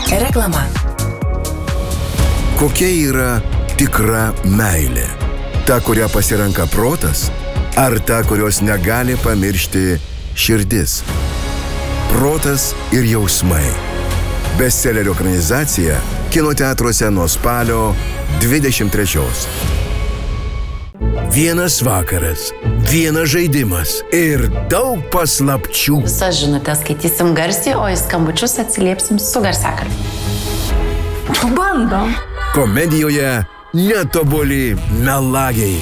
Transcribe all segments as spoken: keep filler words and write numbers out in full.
Reklama. Kokia yra tikra meilė? Ta, kurią pasirenka protas, ar ta, kurios negali pamiršti širdis? Protas ir jausmai. Bestselerio ekranizacija kino teatruose nuo spalio dvidešimt trečios. Vienas vakaras, vienas žaidimas ir daug paslapčių. Visas žinutės skaitysim garsiai, o į skambučius atsiliepsim su garsiakalbiu. Bandom. Komedijoje netobuli melagiai.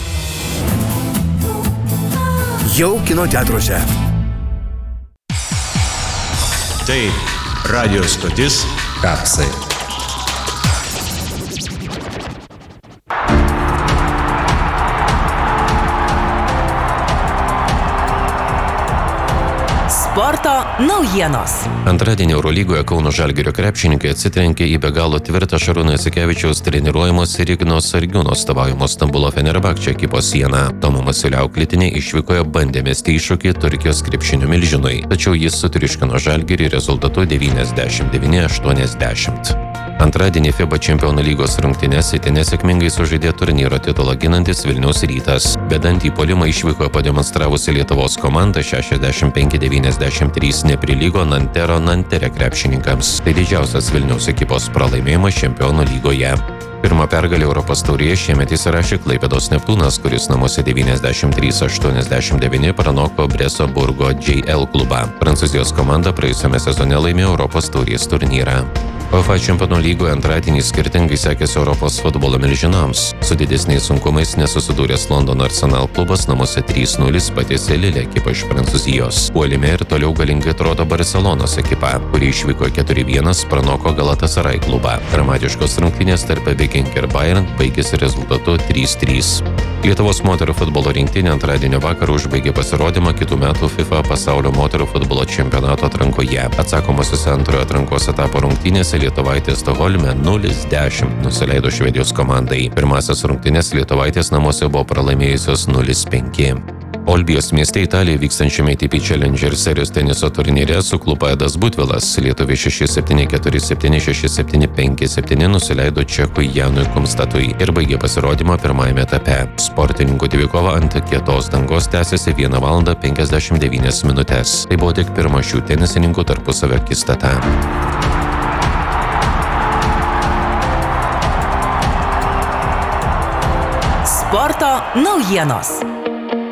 Jau kino teatruose. Tai radio stotis Kapsai. Sporto naujienos. Antradienį Eurolygoje Kauno Žalgirio krepšininkai atsitrenkė į be galo tvirtą Šarūno Jasikevičiaus treniruojamos ir Igno Sargiūno atstovaujamos Stambulo Fenerbahče ekipos sieną. Tomo Masiulio auklėtiniai išvykoje bandė mesti iššūkį Turkijos krepšinio milžinui, tačiau jis sutriuškino Žalgirį rezultatu devyniasdešimt devyni aštuoniasdešimt. Antradienį FIBA Čempionų lygos rungtynes itin nesėkmingai sužaidė turnyro titulą ginantis Vilniaus Rytas. Bedantį puolimą išvykoje pademonstravusi Lietuvos komanda šešiasdešimt penki devyniasdešimt trys neprilygo Nantero Nantere krepšininkams. Tai didžiausias Vilniaus ekipos pralaimėjimas Čempionų lygoje. Pirmą pergalę Europos taurėje šiemet įsirašė Klaipėdos Neptūnas, kuris namuose devyniasdešimt trys aštuoniasdešimt devyni pranoko Breso Burgo J L klubą. Prancūzijos komanda praėjusiame sezone laimėjo Europos taurės turnyrą. UEFA Čempionų lygoje antradienį skirtingai sekėsi Europos futbolo milžinams. Su didesniais sunkumais nesusidūręs Londono Arsenal klubas namuose trys nulis patiesė Lille ekipą iš Prancūzijos. Puolime ir toliau galingai atrodo Barcelonos ekipa, kuri išvyko keturi vienas pranoko Galatasaray klubą. Dramatiškos rungtynės tarp Viking ir Bayern baigėsi rezultatu trys trys. Lietuvos moterų futbolo rinktinė antradienio vakarą užbaigė pasirodymą kitų metų FIFA pasaulio moterų futbolo čempionato atrankoje. Atsakomosiose antrojo atrankos etapo rungtynėse Lietuvaitės Stokholme nulis dešimt nusileido Švedijos komandai. Pirmasias rungtynes Lietuvaitės namuose buvo pralaimėjusios nulis penki. Olbijos mieste Italijoje vykstančiame A T P Challenger serijos teniso turnyre suklupo Edas Butvilas. Lietuviai šeši septyni keturi septyni šeši septyni penki septyni nusileido čekui Janui Kumstatui ir baigė pasirodymą pirmajame etape. Sportininkų dvikova ant kietos dangos tęsėsi vieną valandą penkiasdešimt devynias minutes. Tai buvo tik pirma šių tenisininkų tarpusavio akistata. Sporto naujienos.